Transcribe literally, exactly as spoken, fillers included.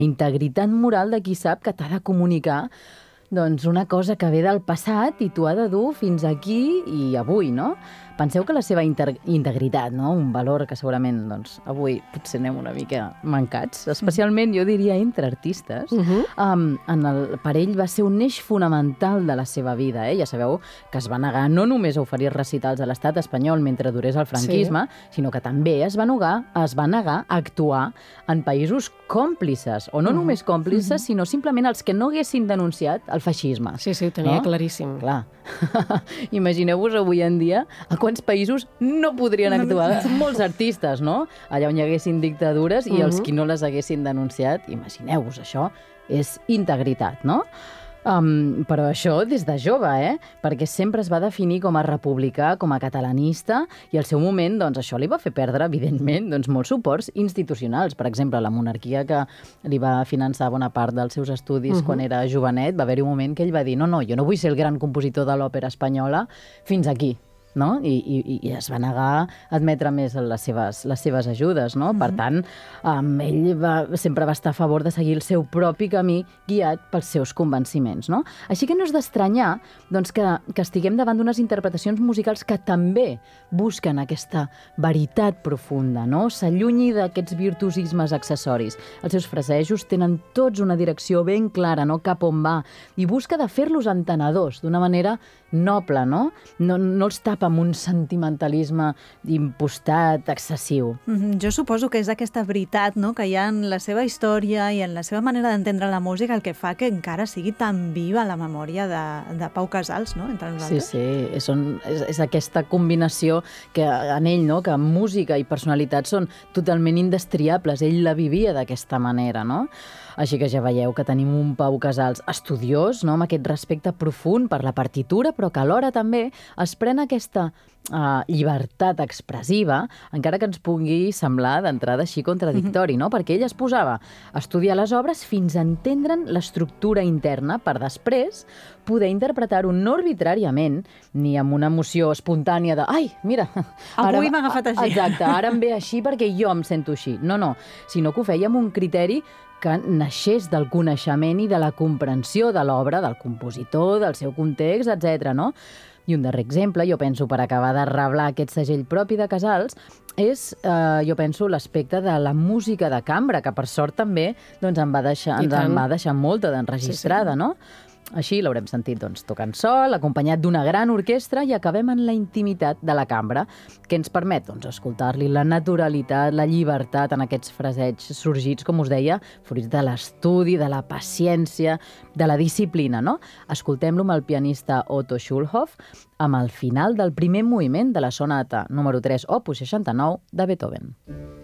integritat moral de qui sap que t'ha de comunicar doncs una cosa que ve del passat i tu ha de dur fins aquí i avui, no? Penseu que la seva integritat, no? Un valor que segurament doncs, avui potser anem una mica mancats, especialment jo diria entre artistes, uh-huh. um, en el, per ell va ser un eix fonamental de la seva vida. Eh? Ja sabeu que es va negar no només a oferir recitals a l'estat espanyol mentre durés el franquisme, sí. sinó que també es va negar, es va negar a actuar en països còmplices, o no uh-huh. només còmplices, uh-huh. sinó simplement els que no haguessin denunciat el feixisme. Sí, sí, ho tenia no? claríssim. Clar. Imagineu-vos avui en dia a quants països no podrien actuar. Molts artistes, no? Allà on hi haguessin dictadures i uh-huh. els qui no les haguessin denunciat. Imagineu-vos, això és integritat, no? Um, però això des de jove, eh? Perquè sempre es va definir com a republicà, com a catalanista, i al seu moment doncs, això li va fer perdre, evidentment, doncs, molts suports institucionals. Per exemple, la monarquia, que li va finançar bona part dels seus estudis uh-huh. quan era jovenet, va haver-hi un moment que ell va dir no, no, jo no vull ser el gran compositor de l'òpera espanyola fins aquí. No? I, i, i es va negar a admetre més les seves, les seves ajudes. No? Mm-hmm. Per tant, um, ell va, sempre va estar a favor de seguir el seu propi camí guiat pels seus convenciments. No? Així que no és d'estranyar doncs, que, que estiguem davant d'unes interpretacions musicals que també busquen aquesta veritat profunda, no? S'allunyi d'aquests virtuosismes accessoris. Els seus frasejos tenen tots una direcció ben clara, no? Cap on va, i busca de fer-los entenedors d'una manera noble, no? No, no els tapa amb un sentimentalisme impostat, excessiu. Mm-hmm. Jo suposo que és aquesta veritat, no?, que hi ha en la seva història i en la seva manera d'entendre la música el que fa que encara sigui tan viva la memòria de, de Pau Casals, no?, entre nosaltres. Sí, sí, és, un, és, és aquesta combinació que en ell, no?, que música i personalitat són totalment indestriables. Ell la vivia d'aquesta manera, no? Així que ja veieu que tenim un Pau Casals estudiós, no?, amb aquest respecte profund per la partitura, però que alhora també es pren aquesta uh, llibertat expressiva, encara que ens pugui semblar d'entrada així contradictori, no? Perquè ell es posava a estudiar les obres fins a entendre'n l'estructura interna per després poder interpretar-ho no arbitràriament ni amb una emoció espontània de «Ai, mira, avui m'ha agafat així». Exacte, ara em ve així perquè jo em sento així. No, no, sinó que ho feia amb un criteri que naixés del coneixement i de la comprensió de l'obra, del compositor, del seu context, etcètera, no? I un darrer exemple, jo penso, per acabar de reblar aquest segell propi de Casals, és, eh, jo penso, l'aspecte de la música de cambra, que per sort també doncs, en va deixar, ens en va deixar molta d'enregistrada, sí, sí. no? Així l'haurem sentit doncs, tocant sol, acompanyat d'una gran orquestra, i acabem en la intimitat de la cambra, que ens permet doncs, escoltar-li la naturalitat, la llibertat en aquests fraseigs sorgits, com us deia, fruits de l'estudi, de la paciència, de la disciplina, no? Escoltem-lo amb el pianista Otto Schulhoff, amb el final del primer moviment de la sonata número tres, opus seixanta-nou, de Beethoven.